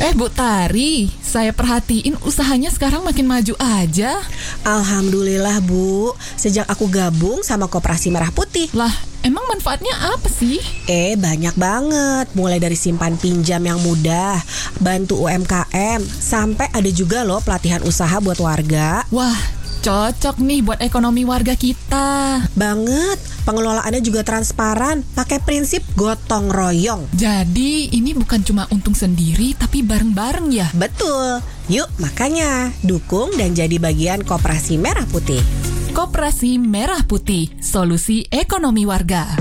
Bu Tari, saya perhatiin usahanya sekarang makin maju aja. Alhamdulillah Bu, sejak aku gabung sama Koperasi Merah Putih. Lah, emang manfaatnya apa sih? Banyak banget. Mulai dari simpan pinjam yang mudah, bantu UMKM, sampai ada juga loh pelatihan usaha buat warga. Wah, cocok nih buat ekonomi warga kita. Banget, pengelolaannya juga transparan, pakai prinsip gotong royong. Jadi ini bukan cuma untung sendiri, tapi bareng-bareng ya? Betul, yuk makanya dukung dan jadi bagian Koperasi Merah Putih. Koperasi Merah Putih, solusi ekonomi warga.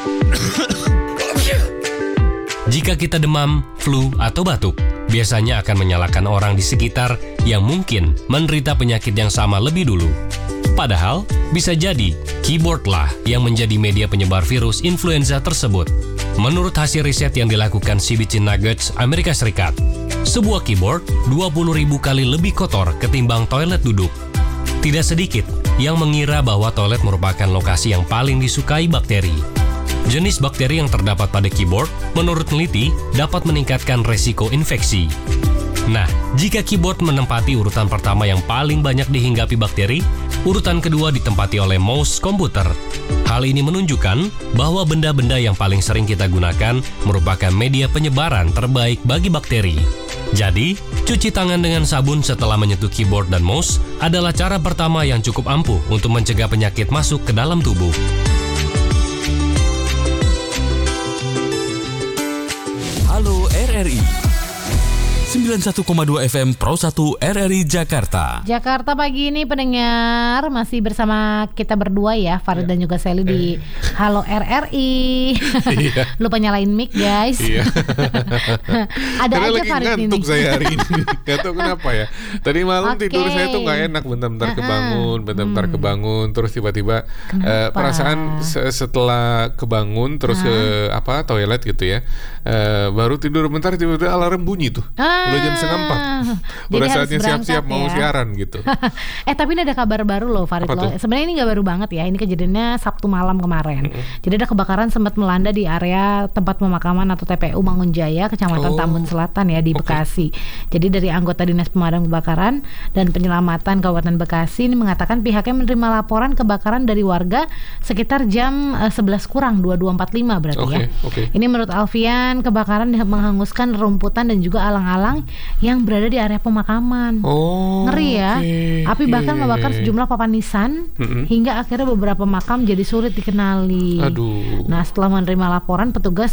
Jika kita demam, flu, atau batuk, biasanya akan menyalahkan orang di sekitar yang mungkin menderita penyakit yang sama lebih dulu. Padahal, bisa jadi keyboardlah yang menjadi media penyebar virus influenza tersebut. Menurut hasil riset yang dilakukan CBC Nuggets, Amerika Serikat, sebuah keyboard 20.000 kali lebih kotor ketimbang toilet duduk. Tidak sedikit yang mengira bahwa toilet merupakan lokasi yang paling disukai bakteri. Jenis bakteri yang terdapat pada keyboard, menurut peneliti, dapat meningkatkan resiko infeksi. Nah, jika keyboard menempati urutan pertama yang paling banyak dihinggapi bakteri, urutan kedua ditempati oleh mouse komputer. Hal ini menunjukkan bahwa benda-benda yang paling sering kita gunakan merupakan media penyebaran terbaik bagi bakteri. Jadi, cuci tangan dengan sabun setelah menyentuh keyboard dan mouse adalah cara pertama yang cukup ampuh untuk mencegah penyakit masuk ke dalam tubuh. Halo RRI 91,2 FM Pro 1 RRI Jakarta. Jakarta pagi ini pendengar masih bersama kita berdua ya, Farid dan juga Sally di Halo RRI. Lupa nyalain mic guys. Ada karena aja lagi Farid ini. ngantuk saya hari ini. Gak tau kenapa ya. Tadi malam tidur saya tuh gak enak, bentar-bentar kebangun, terus tiba-tiba perasaan setelah kebangun terus ke toilet gitu ya. Baru tidur bentar tiba-tiba alarm bunyi tuh. Udah jam 3:30. Udah saatnya siap-siap mau siaran gitu. Tapi ini ada kabar baru loh Farid. Sebenarnya ini gak baru banget ya. Ini kejadiannya Sabtu malam kemarin. Jadi ada kebakaran sempat melanda di area tempat pemakaman atau TPU Mangunjaya, Kecamatan Tambun Selatan ya di Bekasi. Jadi dari anggota Dinas Pemadam Kebakaran dan Penyelamatan Kabupaten Bekasi ini mengatakan pihaknya menerima laporan kebakaran dari warga sekitar jam 11 kurang 22.45 berarti ya. Ini menurut Alfian, kebakaran menghanguskan rumputan dan juga alang-alang yang berada di area pemakaman. Ngeri ya. Api bahkan membakar sejumlah papan nisan hingga akhirnya beberapa makam jadi sulit dikenali. Nah, setelah menerima laporan, petugas